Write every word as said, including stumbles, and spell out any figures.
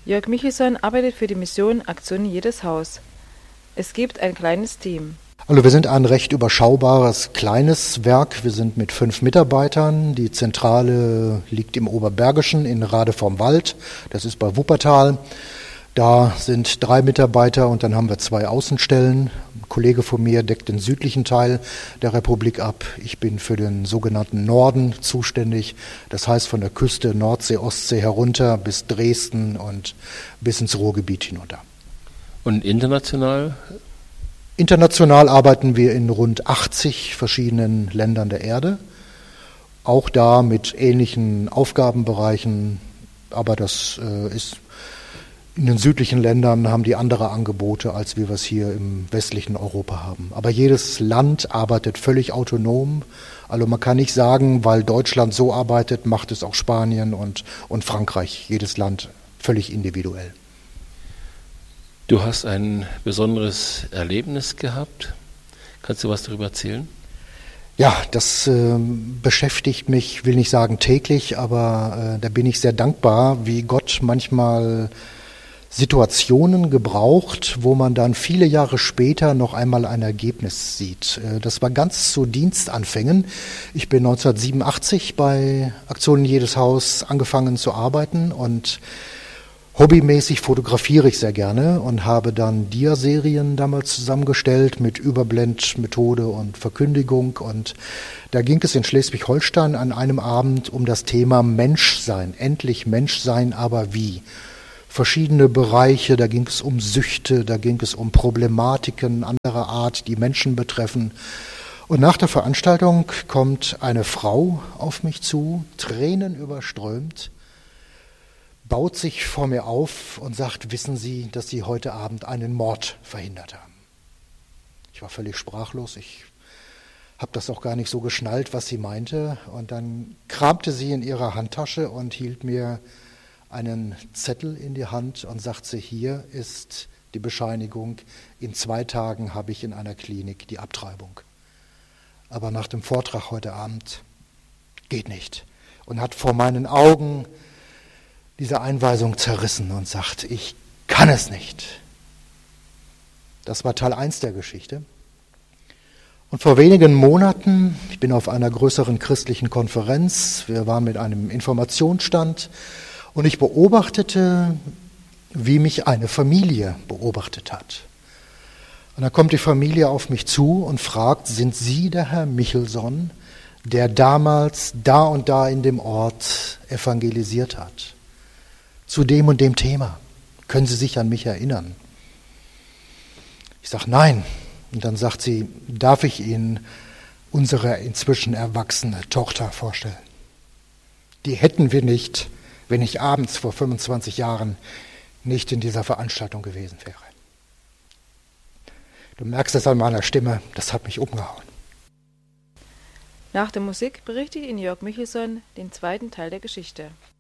Jörg Michelson arbeitet für die Mission Aktion Jedes Haus. Es gibt ein kleines Team. Also wir sind ein recht überschaubares, kleines Werk. Wir sind mit fünf Mitarbeitern. Die Zentrale liegt im Oberbergischen in Rade vorm Wald. Das ist bei Wuppertal. Da sind drei Mitarbeiter und dann haben wir zwei Außenstellen. Ein Kollege von mir deckt den südlichen Teil der Republik ab. Ich bin für den sogenannten Norden zuständig. Das heißt von der Küste Nordsee, Ostsee herunter bis Dresden und bis ins Ruhrgebiet hinunter. Und international? International arbeiten wir in rund achtzig verschiedenen Ländern der Erde. Auch da mit ähnlichen Aufgabenbereichen, aber das äh, ist in den südlichen Ländern haben die andere Angebote, als wir es hier im westlichen Europa haben. Aber jedes Land arbeitet völlig autonom. Also man kann nicht sagen, weil Deutschland so arbeitet, macht es auch Spanien und, und Frankreich. Jedes Land völlig individuell. Du hast ein besonderes Erlebnis gehabt. Kannst du was darüber erzählen? Ja, das äh, beschäftigt mich, will nicht sagen täglich, aber äh, da bin ich sehr dankbar, wie Gott manchmal Situationen gebraucht, wo man dann viele Jahre später noch einmal ein Ergebnis sieht. Das war ganz zu Dienstanfängen. Ich bin neunzehnhundertsiebenundachtzig bei Aktion Jedes Haus angefangen zu arbeiten und hobbymäßig fotografiere ich sehr gerne und habe dann Dia-Serien damals zusammengestellt mit Überblendmethode und Verkündigung. Und da ging es in Schleswig-Holstein an einem Abend um das Thema Menschsein. Endlich Menschsein, aber wie? Verschiedene Bereiche, da ging es um Süchte, da ging es um Problematiken anderer Art, die Menschen betreffen. Und nach der Veranstaltung kommt eine Frau auf mich zu, tränenüberströmt, baut sich vor mir auf und sagt, wissen Sie, dass Sie heute Abend einen Mord verhindert haben? Ich war völlig sprachlos, ich habe das auch gar nicht so geschnallt, was sie meinte. Und dann kramte sie in ihrer Handtasche und hielt mir einen Zettel in die Hand und sagte, hier ist die Bescheinigung, in zwei Tagen habe ich in einer Klinik die Abtreibung. Aber nach dem Vortrag heute Abend geht nicht. Und hat vor meinen Augen diese Einweisung zerrissen und sagt, ich kann es nicht. Das war Teil eins der Geschichte. Und vor wenigen Monaten, ich bin auf einer größeren christlichen Konferenz, wir waren mit einem Informationsstand, und ich beobachtete, wie mich eine Familie beobachtet hat. Und dann kommt die Familie auf mich zu und fragt, sind Sie der Herr Michelson, der damals da und da in dem Ort evangelisiert hat? Zu dem und dem Thema. Können Sie sich an mich erinnern? Ich sage, nein. Und dann sagt sie, darf ich Ihnen unsere inzwischen erwachsene Tochter vorstellen? Die hätten wir nicht, wenn ich abends vor fünfundzwanzig Jahren nicht in dieser Veranstaltung gewesen wäre. Du merkst es an meiner Stimme, das hat mich umgehauen. Nach der Musik berichtet Ihnen Jörg Michelson den zweiten Teil der Geschichte.